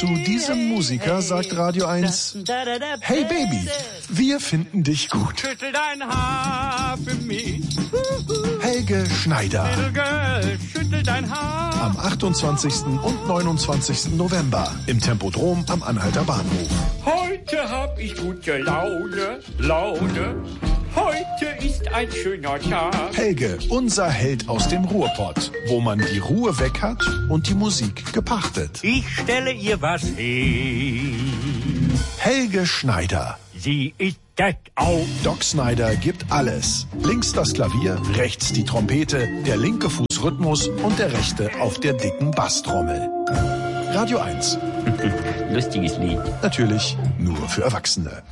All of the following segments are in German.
Zu diesem Musiker sagt Radio 1, hey Baby, wir finden dich gut. Schüttel dein Haar für mich. Helge Schneider. Little girl, schüttel dein Haar. Am 28. und 29. November im Tempodrom am Anhalter Bahnhof. Heute hab ich gute Laune. Heute ist ein schöner Tag. Helge, unser Held aus dem Ruhrpott, wo man die Ruhe weg hat und die Musik gepachtet. Ich stelle ihr was hin. Helge Schneider. Sie ist das auch. Doc Snyder gibt alles. Links das Klavier, rechts die Trompete, der linke Fuß Rhythmus und der rechte auf der dicken Basstrommel. Radio 1. Lustiges Lied. Natürlich nur für Erwachsene.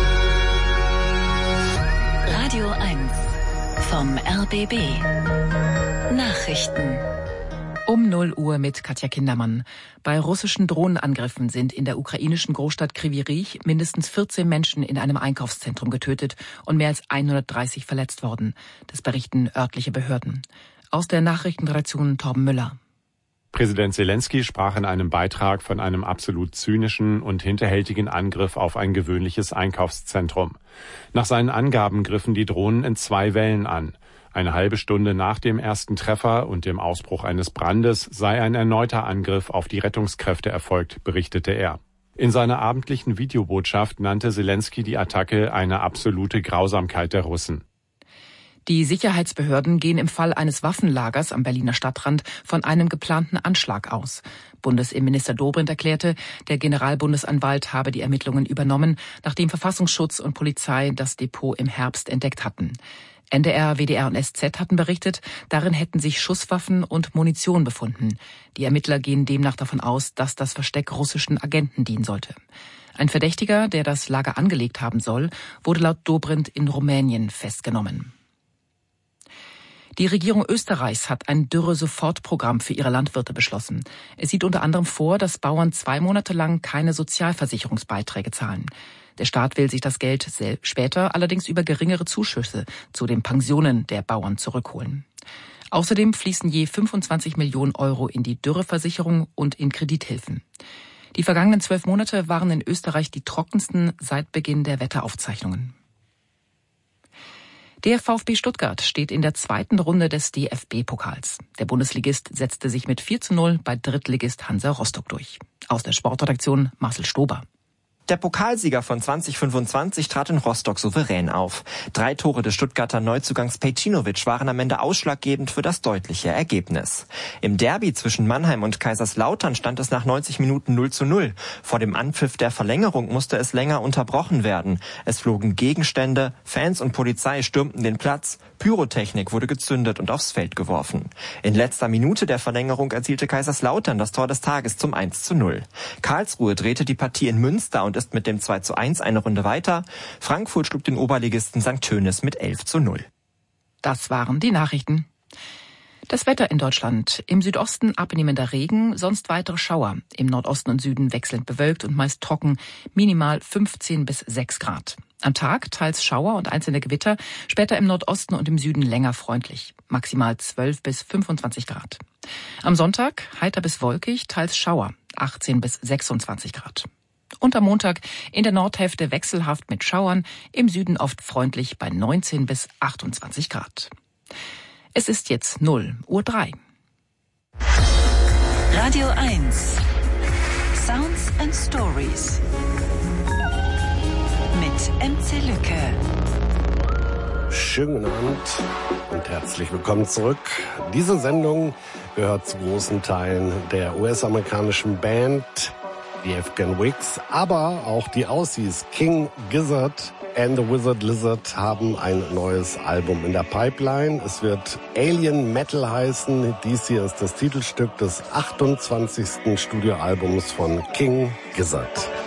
Radio 1 vom RBB. Nachrichten. Um 0 Uhr mit Katja Kindermann. Bei russischen Drohnenangriffen sind in der ukrainischen Großstadt Kryvyi Rih mindestens 14 Menschen in einem Einkaufszentrum getötet und mehr als 130 verletzt worden. Das berichten örtliche Behörden. Aus der Nachrichtenredaktion Torben Müller. Präsident Selenskyj sprach in einem Beitrag von einem absolut zynischen und hinterhältigen Angriff auf ein gewöhnliches Einkaufszentrum. Nach seinen Angaben griffen die Drohnen in 2 Wellen an. Eine halbe Stunde nach dem ersten Treffer und dem Ausbruch eines Brandes sei ein erneuter Angriff auf die Rettungskräfte erfolgt, berichtete er. In seiner abendlichen Videobotschaft nannte Selenskyj die Attacke eine absolute Grausamkeit der Russen. Die Sicherheitsbehörden gehen im Fall eines Waffenlagers am Berliner Stadtrand von einem geplanten Anschlag aus. Bundesinnenminister Dobrindt erklärte, der Generalbundesanwalt habe die Ermittlungen übernommen, nachdem Verfassungsschutz und Polizei das Depot im Herbst entdeckt hatten. NDR, WDR und SZ hatten berichtet, darin hätten sich Schusswaffen und Munition befunden. Die Ermittler gehen demnach davon aus, dass das Versteck russischen Agenten dienen sollte. Ein Verdächtiger, der das Lager angelegt haben soll, wurde laut Dobrindt in Rumänien festgenommen. Die Regierung Österreichs hat ein Dürre-Sofortprogramm für ihre Landwirte beschlossen. Es sieht unter anderem vor, dass Bauern 2 Monate lang keine Sozialversicherungsbeiträge zahlen. Der Staat will sich das Geld später allerdings über geringere Zuschüsse zu den Pensionen der Bauern zurückholen. Außerdem fließen je 25 Millionen Euro in die Dürreversicherung und in Kredithilfen. Die vergangenen 12 Monate waren in Österreich die trockensten seit Beginn der Wetteraufzeichnungen. Der VfB Stuttgart steht in der 2. Runde des DFB-Pokals. Der Bundesligist setzte sich mit 4:0 bei Drittligist Hansa Rostock durch. Aus der Sportredaktion Marcel Stober. Der Pokalsieger von 2025 trat in Rostock souverän auf. 3 Tore des Stuttgarter Neuzugangs Pejcinovic waren am Ende ausschlaggebend für das deutliche Ergebnis. Im Derby zwischen Mannheim und Kaiserslautern stand es nach 90 Minuten 0:0. Vor dem Anpfiff der Verlängerung musste es länger unterbrochen werden. Es flogen Gegenstände, Fans und Polizei stürmten den Platz, Pyrotechnik wurde gezündet und aufs Feld geworfen. In letzter Minute der Verlängerung erzielte Kaiserslautern das Tor des Tages zum 1:0. Karlsruhe drehte die Partie in Münster und ist mit dem 2:1 eine Runde weiter. Frankfurt schlug den Oberligisten St. Tönis mit 11:0. Das waren die Nachrichten. Das Wetter in Deutschland. Im Südosten abnehmender Regen, sonst weitere Schauer. Im Nordosten und Süden wechselnd bewölkt und meist trocken, minimal 15 bis 6 Grad. Am Tag teils Schauer und einzelne Gewitter, später im Nordosten und im Süden länger freundlich. Maximal 12 bis 25 Grad. Am Sonntag heiter bis wolkig, teils Schauer, 18 bis 26 Grad. Und am Montag in der Nordhälfte wechselhaft mit Schauern, im Süden oft freundlich bei 19 bis 28 Grad. Es ist jetzt 0:03 Uhr. Radio 1 Sounds and Stories mit MC Lücke. Schönen Abend und herzlich willkommen zurück. Diese Sendung gehört zu großen Teilen der US-amerikanischen Band die Afghan Wigs, aber auch die Aussies King Gizzard and the Wizard Lizard haben ein neues Album in der Pipeline. Es wird Alien Metal heißen. Dies hier ist das Titelstück des 28. Studioalbums von King Gizzard.